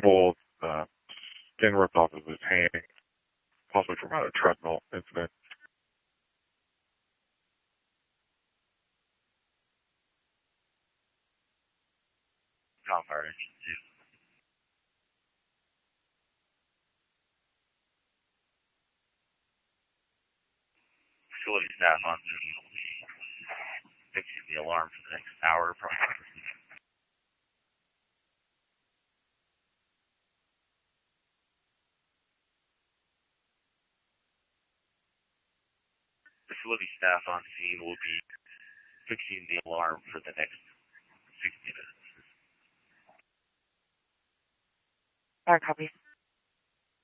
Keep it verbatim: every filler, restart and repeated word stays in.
example, uh, skin ripped off of his hand, possibly from a treadmill incident. How far is it? Facility staff on duty will be fixing the alarm for the next hour, approximately. Facility staff on scene will be fixing the alarm for the next sixty minutes. All right, copy.